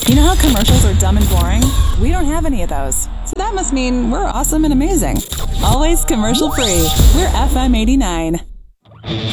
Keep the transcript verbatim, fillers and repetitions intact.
You know how commercials are dumb and boring? We don't have any of those. So that must mean we're awesome and amazing. Always commercial free. We're F M eighty-nine.